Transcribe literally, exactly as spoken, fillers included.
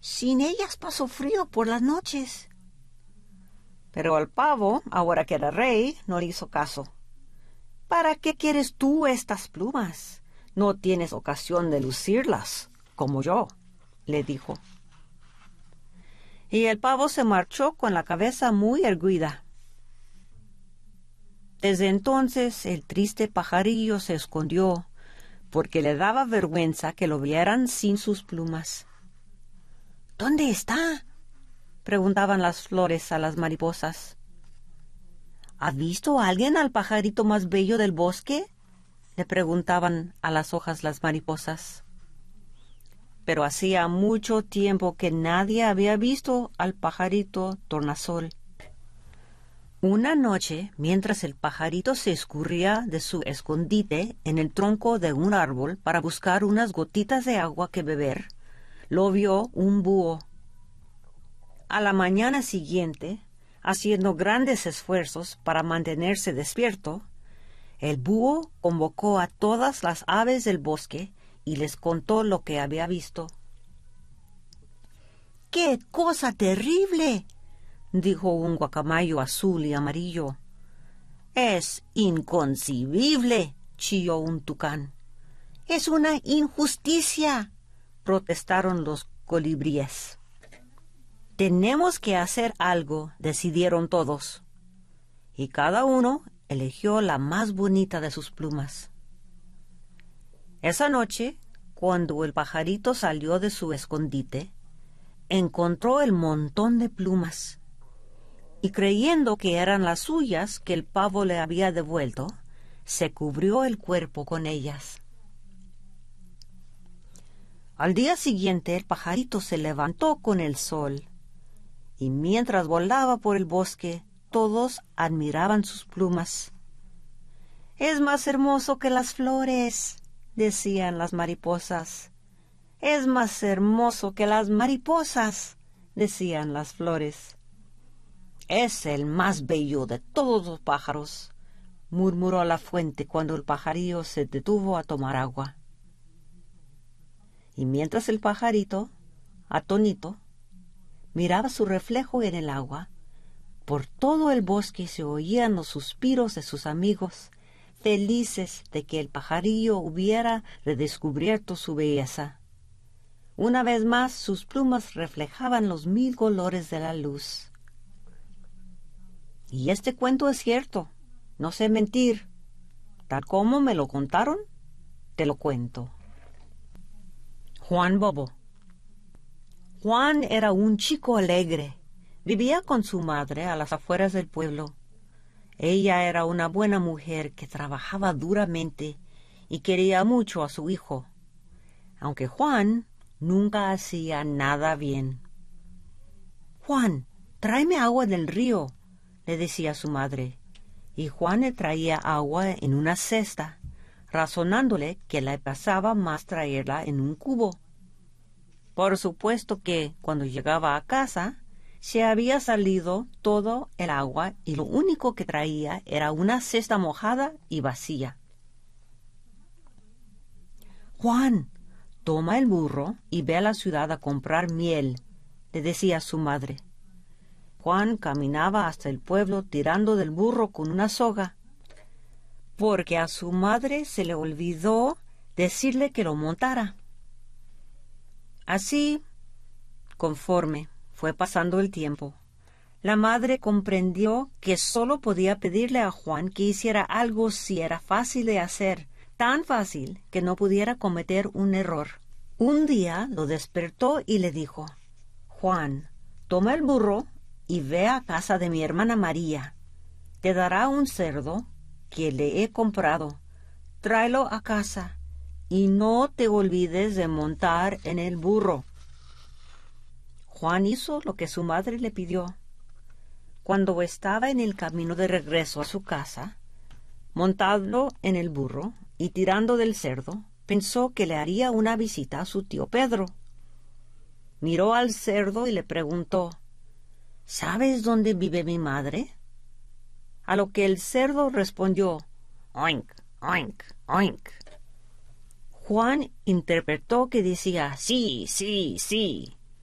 Sin ellas paso frío por las noches. Pero el pavo, ahora que era rey, no le hizo caso. ¿Para qué quieres tú estas plumas? No tienes ocasión de lucirlas, como yo, le dijo. Y el pavo se marchó con la cabeza muy erguida. Desde entonces el triste pajarillo se escondió, porque le daba vergüenza que lo vieran sin sus plumas. ¿Dónde está?, preguntaban las flores a las mariposas. ¿Ha visto alguien al pajarito más bello del bosque?, le preguntaban a las hojas las mariposas. Pero hacía mucho tiempo que nadie había visto al pajarito tornasol. Una noche, mientras el pajarito se escurría de su escondite en el tronco de un árbol para buscar unas gotitas de agua que beber, lo vio un búho. A la mañana siguiente, haciendo grandes esfuerzos para mantenerse despierto, el búho convocó a todas las aves del bosque y les contó lo que había visto. ¡Qué cosa terrible!, dijo un guacamayo azul y amarillo. «Es inconcebible», chilló un tucán. «Es una injusticia», protestaron los colibríes. «Tenemos que hacer algo», decidieron todos. Y cada uno eligió la más bonita de sus plumas. Esa noche, cuando el pajarito salió de su escondite, encontró el montón de plumas, y creyendo que eran las suyas que el pavo le había devuelto, se cubrió el cuerpo con ellas. Al día siguiente el pajarito se levantó con el sol, y mientras volaba por el bosque, todos admiraban sus plumas. «Es más hermoso que las flores», decían las mariposas. «Es más hermoso que las mariposas», decían las flores. «Es el más bello de todos los pájaros», murmuró la fuente cuando el pajarillo se detuvo a tomar agua. Y mientras el pajarito, atónito, miraba su reflejo en el agua, por todo el bosque se oían los suspiros de sus amigos, felices de que el pajarillo hubiera redescubierto su belleza. Una vez más sus plumas reflejaban los mil colores de la luz. Y este cuento es cierto, no sé mentir. Tal como me lo contaron, te lo cuento. Juan Bobo. Juan era un chico alegre. Vivía con su madre a las afueras del pueblo. Ella era una buena mujer que trabajaba duramente y quería mucho a su hijo, aunque Juan nunca hacía nada bien. «Juan, tráeme agua del río», le decía su madre, y Juan le traía agua en una cesta, razonándole que le pasaba más traerla en un cubo. Por supuesto que, cuando llegaba a casa, se había salido todo el agua y lo único que traía era una cesta mojada y vacía. «Juan, toma el burro y ve a la ciudad a comprar miel», le decía su madre. Juan caminaba hasta el pueblo tirando del burro con una soga, porque a su madre se le olvidó decirle que lo montara. Así, conforme fue pasando el tiempo, la madre comprendió que solo podía pedirle a Juan que hiciera algo si era fácil de hacer, tan fácil que no pudiera cometer un error. Un día lo despertó y le dijo: «Juan, toma el burro y ve a casa de mi hermana María. Te dará un cerdo que le he comprado. Tráelo a casa y no te olvides de montar en el burro». Juan hizo lo que su madre le pidió. Cuando estaba en el camino de regreso a su casa, montado en el burro y tirando del cerdo, pensó que le haría una visita a su tío Pedro. Miró al cerdo y le preguntó: «¿Sabes dónde vive mi madre?». A lo que el cerdo respondió: «Oink, oink, oink». Juan interpretó que decía: «Sí, sí, sí»,